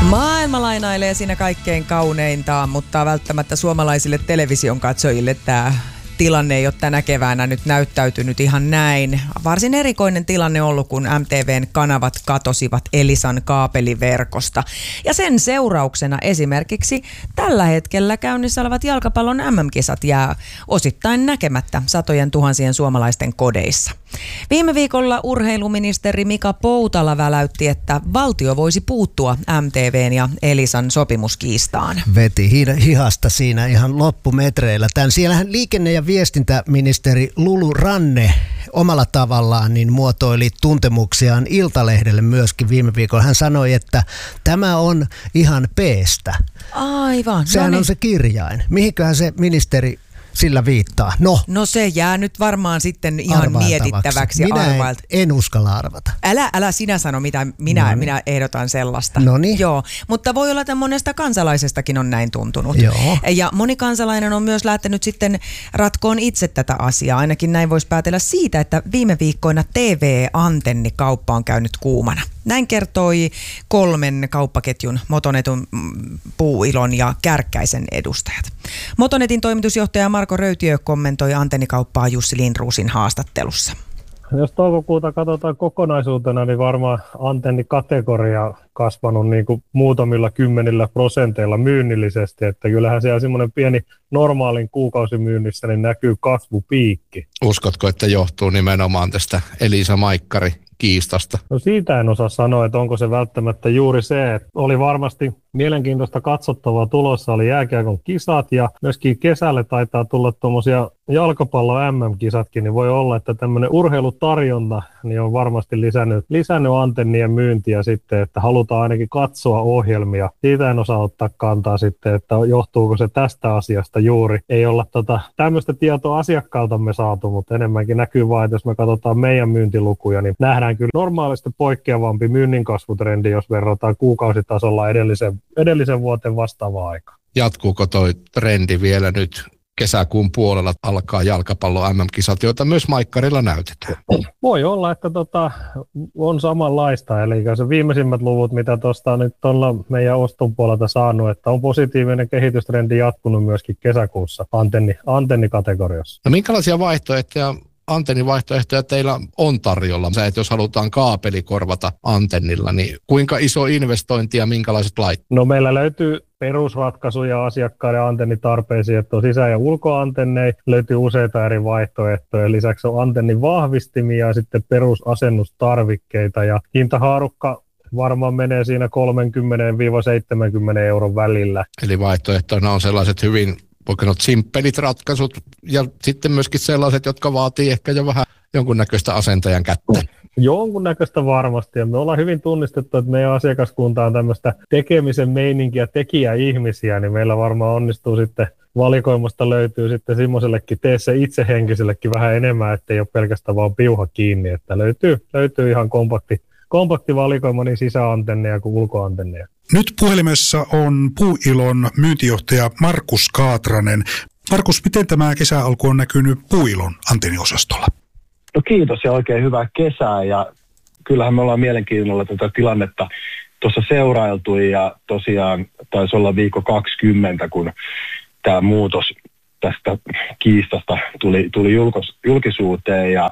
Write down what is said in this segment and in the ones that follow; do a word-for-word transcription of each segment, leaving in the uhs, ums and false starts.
Maailma lainailee siinä kaikkein kauneintaan, mutta välttämättä suomalaisille television katsojille tämä tilanne ei ole tänä keväänä nyt näyttäytynyt ihan näin. Varsin erikoinen tilanne ollut, kun M T V:n kanavat katosivat Elisan kaapeliverkosta. Ja sen seurauksena esimerkiksi tällä hetkellä käynnissä olevat jalkapallon M M-kisat jää osittain näkemättä satojen tuhansien suomalaisten kodeissa. Viime viikolla urheiluministeri Mika Poutala väläytti, että valtio voisi puuttua M T V:n ja Elisan sopimuskiistaan. Veti hihasta siinä ihan loppumetreillä. Tän siellähän liikenne- ja viestintäministeri Lulu Ranne omalla tavallaan niin muotoili tuntemuksiaan Iltalehdelle myöskin viime viikolla. Hän sanoi, että tämä on ihan peestä. Aivan. Sehän no niin. on se kirjain. Mihinköhän se ministeri sillä viittaa? No, no se jää nyt varmaan sitten ihan mietittäväksi. Minä en, en uskalla arvata. Älä, älä sinä sano, mitä minä, no. minä ehdotan sellaista. Noniin. Joo, mutta voi olla, että monesta kansalaisestakin on näin tuntunut. Joo. Ja moni kansalainen on myös lähtenyt sitten ratkoon itse tätä asiaa. Ainakin näin voisi päätellä siitä, että viime viikkoina T V-antennikauppa on käynyt kuumana. Näin kertoi kolmen kauppaketjun Motonetun, Puuilon ja Kärkkäisen edustajat. Motonetin toimitusjohtaja Marko Röytiö kommentoi antennikauppaa Jussi Lindroosin haastattelussa. Jos toukokuuta katsotaan kokonaisuutena, niin varmaan antennikategoria kasvanut niin kuin muutamilla kymmenillä prosenteilla myynnillisesti. Että kyllähän siellä semmoinen pieni normaalin kuukausimyynnissä niin näkyy kasvupiikki. Uskotko, että johtuu nimenomaan tästä Elisa Maikkari kiistasta? No siitä en osaa sanoa, että onko se välttämättä juuri se, että oli varmasti mielenkiintoista katsottavaa tulossa, oli jääkiekon kisat ja myöskin kesälle taitaa tulla tuommoisia jalkapallon M M-kisatkin, niin voi olla, että tämmöinen urheilutarjonta niin on varmasti lisännyt, lisännyt antennien myyntiä sitten, että halutaan ainakin katsoa ohjelmia. Siitä en osaa ottaa kantaa sitten, että johtuuko se tästä asiasta juuri. Ei olla tota, tämmöistä tietoa asiakkaaltamme saatu, mutta enemmänkin näkyy vain, että jos me katsotaan meidän myyntilukuja, niin nähdään kyllä normaalista poikkeavampi myynnin kasvutrendi, jos verrataan kuukausitasolla edellisen, edellisen vuoteen vastaavaa aikaa. Jatkuuko toi trendi vielä nyt? Kesäkuun puolella alkaa jalkapallon M M-kisat, joita myös Maikkarilla näytetään. Voi olla, että tota, on samanlaista. Eli se viimeisimmät luvut, mitä tuosta nyt tuolla meidän oston puolelta saanut, että on positiivinen kehitystrendi jatkunut myöskin kesäkuussa antenni, antennikategoriassa. No minkälaisia vaihtoehtoja, antennivaihtoehtoja teillä on tarjolla? Se, että jos halutaan kaapeli korvata antennilla, niin kuinka iso investointi ja minkälaiset laitteet? No meillä löytyy perusratkaisuja asiakkaiden antennitarpeisiin, että on sisä- ja ulkoantenneja, löytyy useita eri vaihtoehtoja. Lisäksi on antennin vahvistimia ja sitten perusasennustarvikkeita ja hintahaarukka varmaan menee siinä kolmekymmentä seitsemänkymmentä euron välillä. Eli vaihtoehtoina on sellaiset hyvin, voiko sanoa, simppelit ratkaisut ja sitten myöskin sellaiset, jotka vaatii ehkä jo vähän jonkunnäköistä asentajan kättä. Jonkunnäköistä varmasti, ja me ollaan hyvin tunnistettu, että meidän asiakaskunta on tämmöistä tekemisen meininkiä, tekijäihmisiä, niin meillä varmaan onnistuu sitten valikoimasta löytyy sitten semmoisellekin tee se itse henkisellekin vähän enemmän, ettei ole pelkästään vaan piuha kiinni, että löytyy, löytyy ihan kompakti, kompakti valikoima niin sisäantenneja kuin ulkoantenneja. Nyt puhelimessa on Puuilon myyntijohtaja Markus Kaatranen. Markus, miten tämä kesäalku on näkynyt Puuilon antenniosastolla? No kiitos ja oikein hyvää kesää, ja kyllähän me ollaan mielenkiinnolla tätä tilannetta tuossa seurailtu, ja tosiaan taisi olla viikko kaksikymmentä, kun tämä muutos tästä kiistasta tuli, tuli julkos, julkisuuteen, ja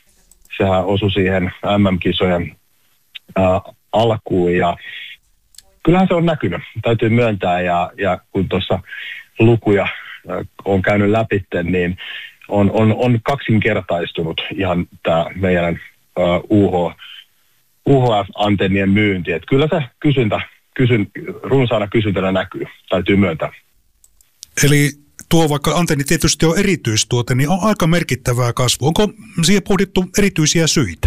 sehän osui siihen M M-kisojen ää, alkuun, ja kyllähän se on näkynyt, täytyy myöntää, ja, ja kun tuossa lukuja ää, on käynyt läpi, niin On, on, on kaksinkertaistunut ihan tämä meidän uh, U H F-antennien myynti. Et kyllä se kysyntä, kysyn, runsaana kysyntänä näkyy, täytyy myöntää. Eli tuo, vaikka antenni tietysti on erityistuote, niin on aika merkittävää kasvua. Onko siihen pohdittu erityisiä syitä?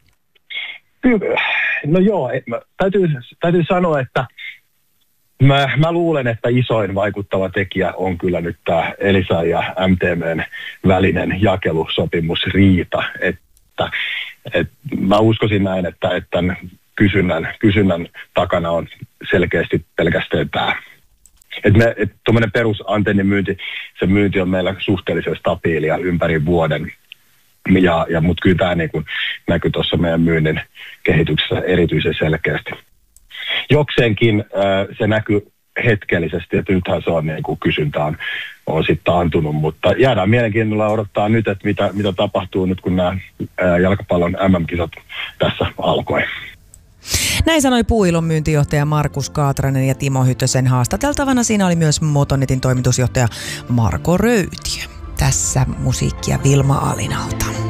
Kyllä. No joo, täytyy, täytyy sanoa, että Mä, mä luulen, että isoin vaikuttava tekijä on kyllä nyt tämä Elisa ja M T V:n välinen jakelusopimusriita. Että, et, mä uskoisin näin, että, että tämän kysynnän, kysynnän takana on selkeästi pelkästään tämä. Että et, tuommoinen perusantennin myynti, se myynti on meillä suhteellisen stabiilia ympäri vuoden. Ja, ja, mutta kyllä tämä niin kuin näkyy tuossa meidän myynnin kehityksessä erityisen selkeästi. jokseenkin äh, se näkyy hetkellisesti, että nythän se on niin kuin kysyntä on, on sitten taantunut, mutta jäädään mielenkiinnolla odottaa nyt, että mitä, mitä tapahtuu nyt, kun nämä ää, jalkapallon M M-kisat tässä alkoi. Näin sanoi Puuilon myyntijohtaja Markus Kaatranen ja Timo Hytösen haastateltavana. Siinä oli myös Motonetin toimitusjohtaja Marko Röytiö. Tässä musiikkia Vilma Alinalta.